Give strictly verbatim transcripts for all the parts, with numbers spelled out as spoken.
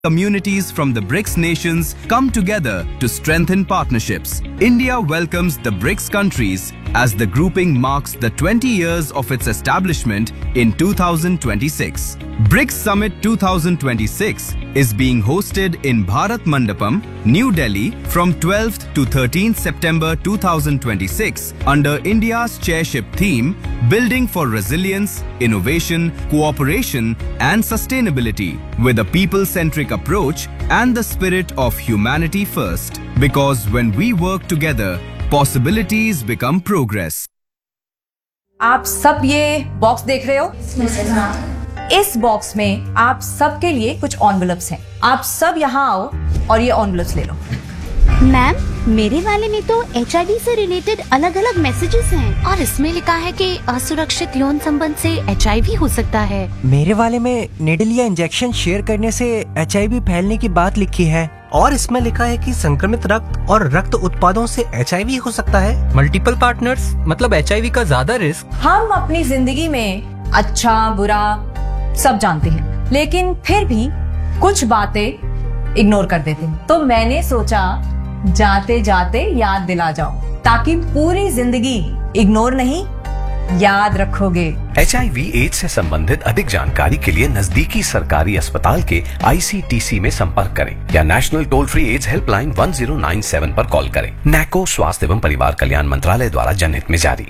Communities from the BRICS nations come together to strengthen partnerships. India welcomes the BRICS countries as the grouping marks the twenty years of its establishment in two thousand twenty-six. BRICS Summit twenty twenty-six is being hosted in Bharat Mandapam, New Delhi from twelfth to thirteenth September two thousand twenty-six under India's chairship theme Building for Resilience, Innovation, Cooperation and Sustainability with a people-centric approach and the spirit of humanity first. Because when we work together, possibilities become progress. आप सब ये box देख रहे हो? इस box में आप सबके लिए कुछ एनवेलप्स हैं। आप सब यहाँ आओ और ये एनवेलप्स ले लो। मैम, मेरे वाले में तो एच आई वी से रिलेटेड अलग अलग मैसेजेस हैं और इसमें लिखा है कि असुरक्षित यौन संबंध से एच आई वी हो सकता है। मेरे वाले में निडल या इंजेक्शन शेयर करने से एच आई वी फैलने की बात लिखी है और इसमें लिखा है कि संक्रमित रक्त और रक्त उत्पादों से एच आई वी हो सकता है। मल्टीपल पार्टनर्स मतलब एच आई वी का ज्यादा रिस्क। हम अपनी जिंदगी में अच्छा बुरा सब जानते हैं, लेकिन फिर भी कुछ बातें इग्नोर कर देते हैं। तो मैंने सोचा जाते जाते याद दिला जाओ, ताकि पूरी जिंदगी इग्नोर नहीं याद रखोगे। एच आई वी एड्स से संबंधित अधिक जानकारी के लिए नजदीकी सरकारी अस्पताल के आई सी टी सी में संपर्क करें या national toll free ads helpline one zero nine seven पर कॉल करें। नैको स्वास्थ्य एवं परिवार कल्याण मंत्रालय द्वारा जनहित में जारी।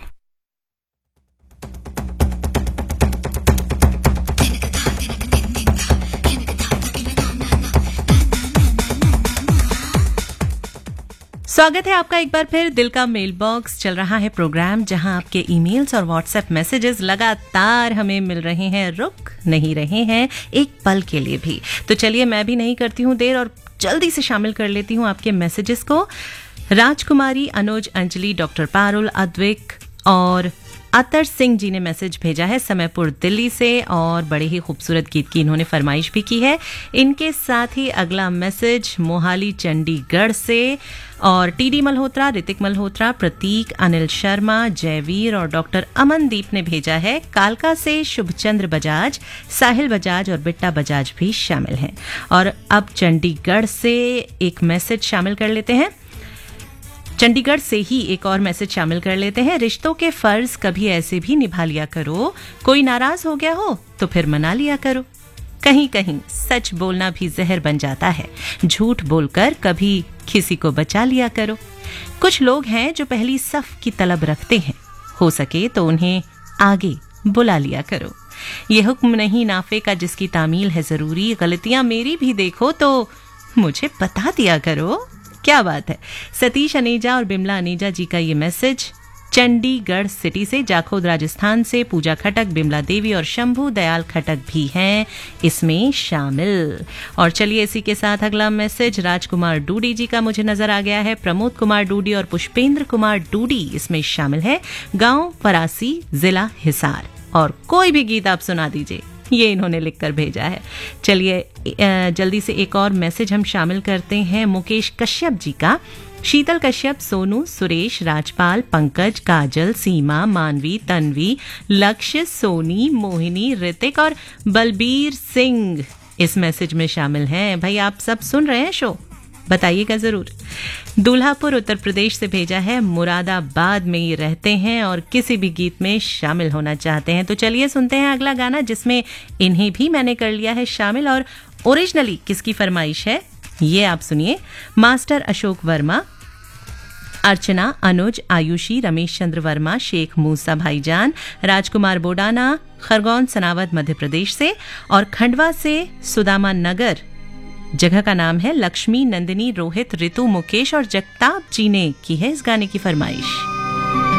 स्वागत है आपका एक बार फिर। दिल का मेल बॉक्स चल रहा है प्रोग्राम, जहां आपके ईमेल्स और व्हाट्सएप मैसेजेस लगातार हमें मिल रहे हैं, रुक नहीं रहे हैं एक पल के लिए भी। तो चलिए मैं भी नहीं करती हूँ देर और जल्दी से शामिल कर लेती हूँ आपके मैसेजेस को। राजकुमारी, अनुज, अंजलि, डॉक्टर पारुल, अद्विक और अतर सिंह जी ने मैसेज भेजा है समयपुर दिल्ली से और बड़े ही खूबसूरत गीत की इन्होंने फरमाइश भी की है। इनके साथ ही अगला मैसेज मोहाली चंडीगढ़ से और टीडी मल्होत्रा, ऋतिक मल्होत्रा, प्रतीक, अनिल शर्मा, जयवीर और डॉक्टर अमनदीप ने भेजा है। कालका से शुभचंद्र बजाज, साहिल बजाज और बिट्टा बजाज भी शामिल हैं। और अब चंडीगढ़ से एक मैसेज शामिल कर लेते हैं। चंडीगढ़ से ही एक और मैसेज शामिल कर लेते हैं। रिश्तों के फर्ज कभी ऐसे भी निभा लिया करो, कोई नाराज हो गया हो तो फिर मना लिया करो। कहीं कहीं सच बोलना भी जहर बन जाता है, झूठ बोलकर कभी किसी को बचा लिया करो। कुछ लोग हैं जो पहली सफ की तलब रखते हैं, हो सके तो उन्हें आगे बुला लिया करो। ये हुक्म नहीं नाफे का जिसकी तामील है जरूरी, गलतियां मेरी भी देखो तो मुझे बता दिया करो। क्या बात है। सतीश अनेजा और बिमला अनेजा जी का ये मैसेज चंडीगढ़ सिटी से। जाखोद राजस्थान से पूजा खटक, बिमला देवी और शंभू दयाल खटक भी हैं इसमें शामिल। और चलिए इसी के साथ अगला मैसेज राजकुमार डूडी जी का मुझे नजर आ गया है। प्रमोद कुमार डूडी और पुष्पेंद्र कुमार डूडी इसमें शामिल है। गांव परासी, जिला हिसार। और कोई भी गीत आप सुना दीजिए, ये इन्होंने लिखकर भेजा है। चलिए जल्दी से एक और मैसेज हम शामिल करते हैं मुकेश कश्यप जी का। शीतल कश्यप, सोनू, सुरेश, राजपाल, पंकज, काजल, सीमा, मानवी, तन्वी, लक्ष्य, सोनी, मोहिनी, ऋतिक और बलबीर सिंह इस मैसेज में शामिल हैं। भाई आप सब सुन रहे हैं शो? बताइएगा जरूर। दूल्हापुर उत्तर प्रदेश से भेजा है। मुरादाबाद में ये रहते हैं और किसी भी गीत में शामिल होना चाहते हैं। तो चलिए सुनते हैं अगला गाना, जिसमें इन्हें भी मैंने कर लिया है शामिल। और ओरिजिनली किसकी फरमाइश है ये आप सुनिए। मास्टर अशोक वर्मा, अर्चना, अनुज, आयुषी, रमेश चंद्र वर्मा, शेख मूसा भाईजान, राजकुमार बोडाना, खरगोन सनावद मध्य प्रदेश से और खंडवा से सुदामा नगर जगह का नाम है। लक्ष्मी, नंदिनी, रोहित, ऋतु, मुकेश और जगताप जी ने की है इस गाने की फरमाइश।